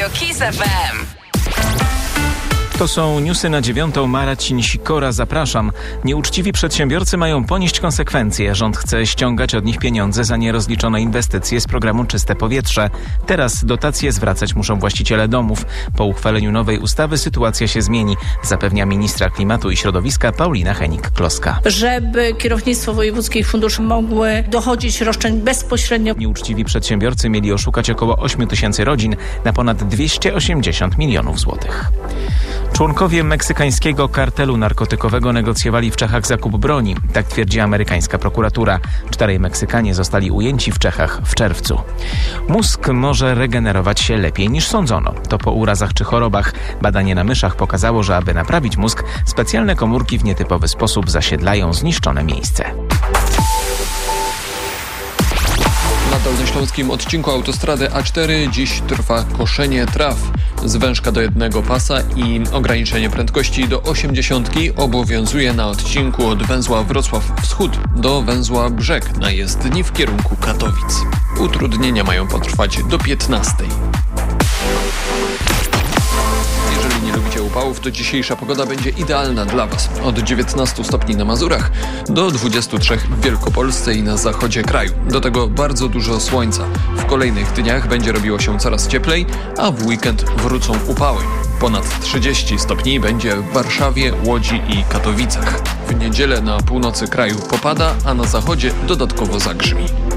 Radio KISS FM. To są newsy na 9:00. Marcin Sikora, zapraszam. Nieuczciwi przedsiębiorcy mają ponieść konsekwencje. Rząd chce ściągać od nich pieniądze za nierozliczone inwestycje z programu Czyste Powietrze. Teraz dotacje zwracać muszą właściciele domów. Po uchwaleniu nowej ustawy sytuacja się zmieni, zapewnia ministra klimatu i środowiska Paulina Henik-Kloska. Żeby kierownictwo wojewódzkich funduszy mogły dochodzić roszczeń bezpośrednio. Nieuczciwi przedsiębiorcy mieli oszukać około 8 tysięcy rodzin na ponad 280 milionów złotych. Członkowie meksykańskiego kartelu narkotykowego negocjowali w Czechach zakup broni. Tak twierdzi amerykańska prokuratura. 4 Meksykanie zostali ujęci w Czechach w czerwcu. Mózg może regenerować się lepiej niż sądzono. To po urazach czy chorobach. Badanie na myszach pokazało, że aby naprawić mózg, specjalne komórki w nietypowy sposób zasiedlają zniszczone miejsce. Na dolnośląskim odcinku autostrady A4 dziś trwa koszenie traw. Zwężka do jednego pasa i ograniczenie prędkości do 80 obowiązuje na odcinku od węzła Wrocław Wschód do węzła Brzeg na jezdni w kierunku Katowic. Utrudnienia mają potrwać do 15. Jeżeli nie lubicie upałów, to dzisiejsza pogoda będzie idealna dla Was. Od 19 stopni na Mazurach do 23 w Wielkopolsce i na zachodzie kraju. Do tego bardzo dużo słońca. W kolejnych dniach będzie robiło się coraz cieplej, a w weekend wrócą upały. Ponad 30 stopni będzie w Warszawie, Łodzi i Katowicach. W niedzielę na północy kraju popada, a na zachodzie dodatkowo zagrzmi.